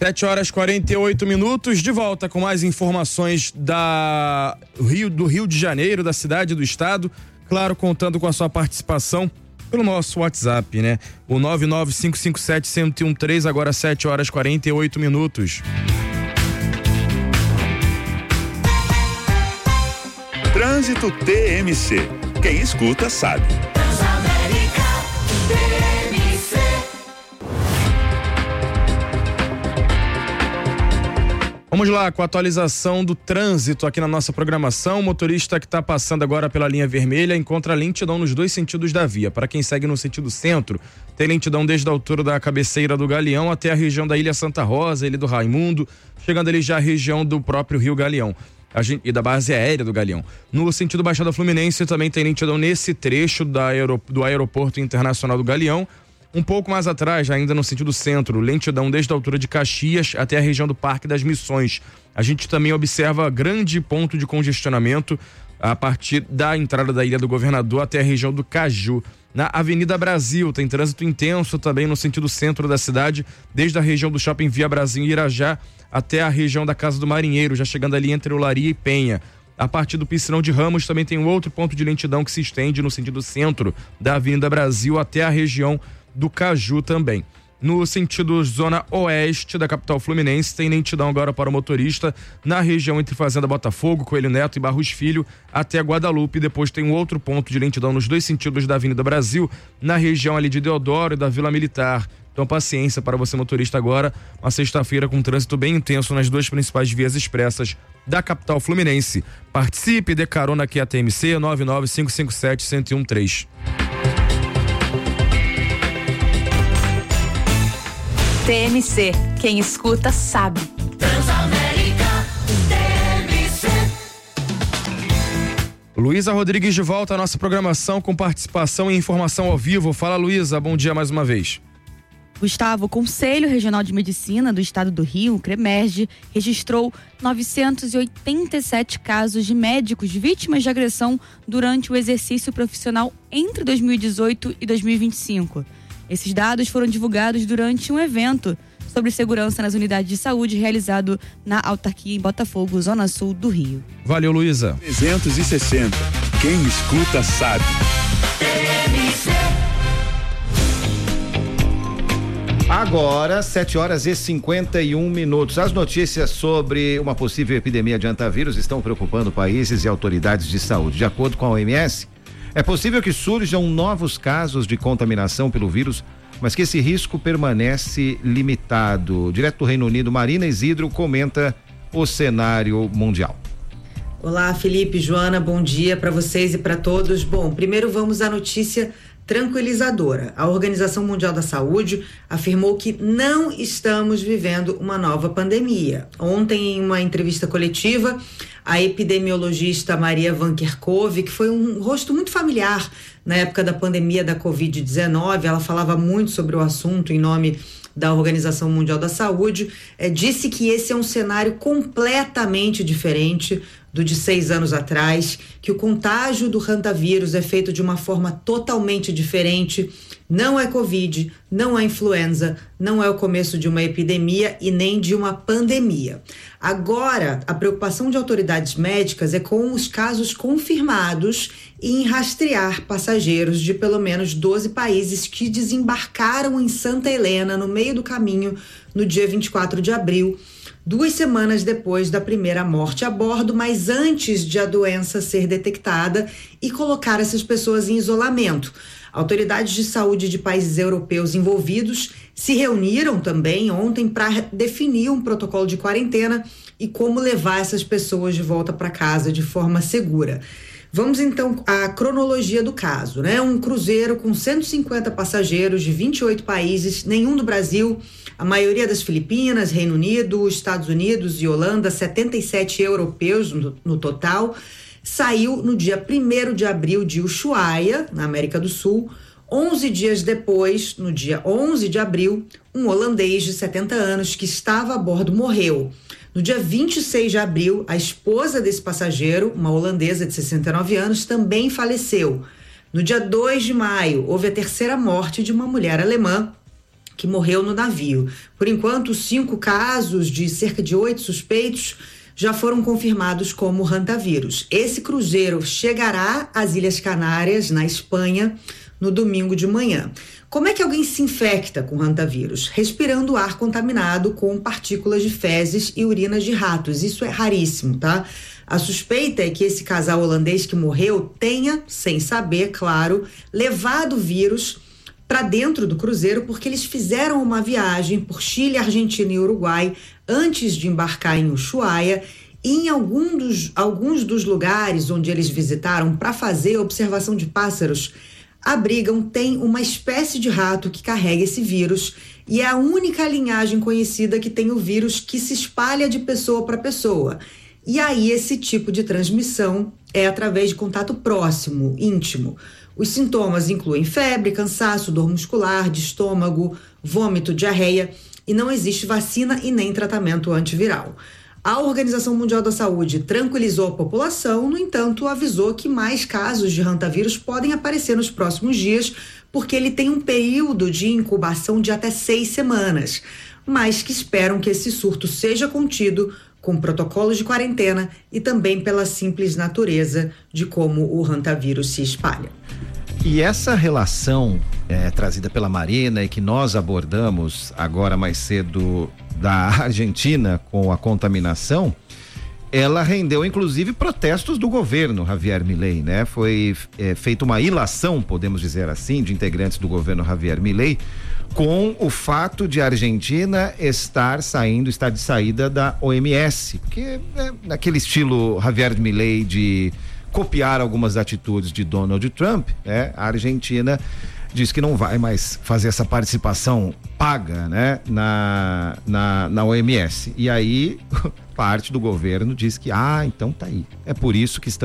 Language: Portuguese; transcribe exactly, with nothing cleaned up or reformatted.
sete horas e quarenta e oito minutos, de volta com mais informações da Rio, do Rio de Janeiro, da cidade, do estado, claro, contando com a sua participação pelo nosso WhatsApp, né? O nove nove cinco cinco sete, um zero um três, agora sete horas e quarenta e oito minutos. Trânsito T M C. Quem escuta sabe. Vamos lá com a atualização do trânsito aqui na nossa programação. O motorista que está passando agora pela linha vermelha encontra lentidão nos dois sentidos da via. Para quem segue no sentido centro, tem lentidão desde a altura da cabeceira do Galeão até a região da Ilha Santa Rosa, Ilha do Raimundo, chegando ali já à região do próprio Rio Galeão. A gente, e da base aérea do Galeão. No sentido Baixada Fluminense também tem lentidão nesse trecho da aerop- do Aeroporto Internacional do Galeão. Um pouco mais atrás, ainda no sentido centro, lentidão desde a altura de Caxias até a região do Parque das Missões. A gente também observa grande ponto de congestionamento a partir da entrada da Ilha do Governador até a região do Caju. Na Avenida Brasil tem trânsito intenso também no sentido centro da cidade, desde a região do Shopping Via Brasil e Irajá até a região da Casa do Marinheiro, já chegando ali entre Olaria e Penha. A partir do Piscinão de Ramos também tem um outro ponto de lentidão que se estende no sentido centro da Avenida Brasil até a região do Caju também. No sentido zona oeste da capital fluminense, tem lentidão agora para o motorista na região entre Fazenda Botafogo, Coelho Neto e Barros Filho até Guadalupe. Depois tem um outro ponto de lentidão nos dois sentidos da Avenida Brasil, na região ali de Deodoro e da Vila Militar. Então paciência para você motorista agora, uma sexta-feira com trânsito bem intenso nas duas principais vias expressas da capital fluminense. Participe, dê carona aqui a T M C nove nove cinco cinco sete, um zero um três. T M C, quem escuta sabe. Transamérica, T M C. Luísa Rodrigues de volta à nossa programação com participação e informação ao vivo. Fala, Luísa, bom dia mais uma vez. Gustavo, o Conselho Regional de Medicina do Estado do Rio, CREMERG, registrou novecentos e oitenta e sete casos de médicos vítimas de agressão durante o exercício profissional entre dois mil e dezoito e dois mil e vinte e cinco. Esses dados foram divulgados durante um evento sobre segurança nas unidades de saúde realizado na autarquia em Botafogo, Zona Sul do Rio. Valeu, Luísa. trezentos e sessenta. Quem escuta sabe. Agora, sete horas e cinquenta e um minutos. As notícias sobre uma possível epidemia de antavírus estão preocupando países e autoridades de saúde. De acordo com a O M S, é possível que surjam novos casos de contaminação pelo vírus, mas que esse risco permanece limitado. Direto do Reino Unido, Marina Isidro comenta o cenário mundial. Olá, Felipe, Joana, bom dia para vocês e para todos. Bom, primeiro vamos à notícia tranquilizadora. A Organização Mundial da Saúde afirmou que não estamos vivendo uma nova pandemia. Ontem, em uma entrevista coletiva, a epidemiologista Maria Van Kerkhove, que foi um rosto muito familiar na época da pandemia da covid dezenove, ela falava muito sobre o assunto em nome da Organização Mundial da Saúde, é, disse que esse é um cenário completamente diferente do de seis anos atrás, que o contágio do hantavírus é feito de uma forma totalmente diferente, não é Covid, não é influenza, não é o começo de uma epidemia e nem de uma pandemia. Agora, a preocupação de autoridades médicas é com os casos confirmados e em rastrear passageiros de pelo menos doze países que desembarcaram em Santa Helena no meio do caminho no dia vinte e quatro de abril, duas semanas depois da primeira morte a bordo, mas antes de a doença ser detectada, e colocar essas pessoas em isolamento. Autoridades de saúde de países europeus envolvidos se reuniram também ontem para definir um protocolo de quarentena e como levar essas pessoas de volta para casa de forma segura. Vamos então à cronologia do caso, né? Um cruzeiro com cento e cinquenta passageiros de vinte e oito países, nenhum do Brasil, a maioria das Filipinas, Reino Unido, Estados Unidos e Holanda, setenta e sete europeus no, no total, saiu no dia primeiro de abril de Ushuaia, na América do Sul. onze dias depois, no dia onze de abril, um holandês de setenta anos que estava a bordo morreu. No dia vinte e seis de abril, a esposa desse passageiro, uma holandesa de sessenta e nove anos, também faleceu. No dia dois de maio, houve a terceira morte de uma mulher alemã que morreu no navio. Por enquanto, cinco casos de cerca de oito suspeitos já foram confirmados como hantavírus. Esse cruzeiro chegará às Ilhas Canárias, na Espanha, no domingo de manhã. Como é que alguém se infecta com hantavírus? Respirando ar contaminado com partículas de fezes e urinas de ratos. Isso é raríssimo, tá? A suspeita é que esse casal holandês que morreu tenha, sem saber, claro, levado o vírus para dentro do cruzeiro porque eles fizeram uma viagem por Chile, Argentina e Uruguai antes de embarcar em Ushuaia. E em algum dos, alguns dos lugares onde eles visitaram para fazer observação de pássaros, abrigam tem uma espécie de rato que carrega esse vírus e é a única linhagem conhecida que tem o vírus que se espalha de pessoa para pessoa. E aí esse tipo de transmissão é através de contato próximo, íntimo. Os sintomas incluem febre, cansaço, dor muscular, de estômago, vômito, diarreia e não existe vacina e nem tratamento antiviral. A Organização Mundial da Saúde tranquilizou a população, no entanto, avisou que mais casos de hantavírus podem aparecer nos próximos dias, porque ele tem um período de incubação de até seis semanas, mas que esperam que esse surto seja contido com protocolos de quarentena e também pela simples natureza de como o hantavírus se espalha. E essa relação é, trazida pela Marina e que nós abordamos agora mais cedo da Argentina com a contaminação, ela rendeu inclusive protestos do governo Javier Milei, né? Foi é, feita uma ilação, podemos dizer assim, de integrantes do governo Javier Milei com o fato de a Argentina estar saindo, estar de saída da O M S, que é naquele estilo Javier Milei de copiar algumas atitudes de Donald Trump, né? A Argentina diz que não vai mais fazer essa participação paga, né? Na, na, na O M S. E aí, parte do governo diz que, ah, então tá aí. É por isso que estamos